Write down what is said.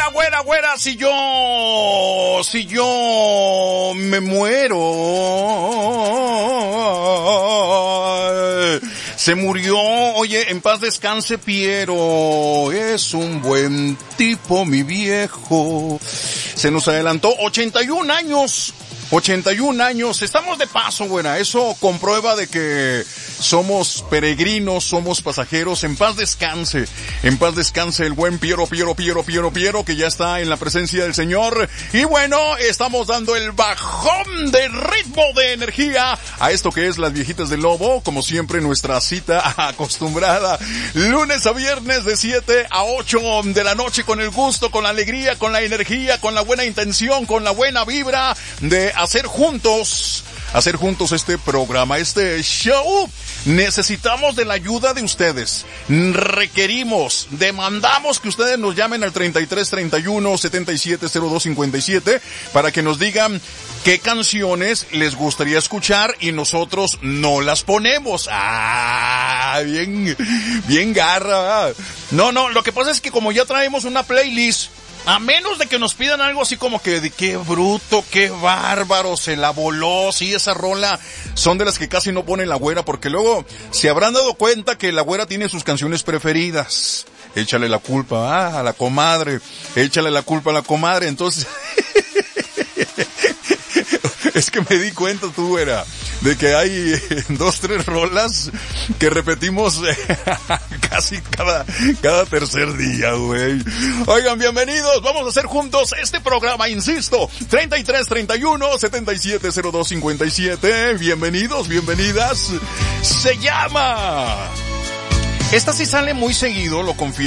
güera, si yo me muero, se murió, oye, en paz descanse Piero, es un buen tipo mi viejo, se nos adelantó 81 años, estamos de paso, güera, eso comprueba de que somos peregrinos, somos pasajeros, en paz descanse el buen Piero, que ya está en la presencia del Señor, y bueno, estamos dando el bajón de ritmo de energía a esto que es Las Viejitas del Lobo, como siempre nuestra cita acostumbrada, lunes a viernes de 7 a 8 de la noche, con el gusto, con la alegría, con la energía, con la buena intención, con la buena vibra de hacer juntos este programa, este show. Necesitamos de la ayuda de ustedes. Requerimos, demandamos que ustedes nos llamen al 33 31 77 02 57 para que nos digan qué canciones les gustaría escuchar y nosotros no las ponemos. Bien garra. No, lo que pasa es que como ya traemos una playlist, a menos de que nos pidan algo así como que de qué bruto, qué bárbaro, se la voló, sí, esa rola son de las que casi no pone la güera, porque luego se habrán dado cuenta que la güera tiene sus canciones preferidas. Échale la culpa a la comadre, entonces es que me di cuenta, tú, güera, de que hay 2-3 rolas que repetimos casi cada tercer día, güey. Oigan, bienvenidos, vamos a hacer juntos este programa, insisto, 33 31 77 02 57. Bienvenidos, bienvenidas. Se llama... Esta sí sale muy seguido, lo confieso.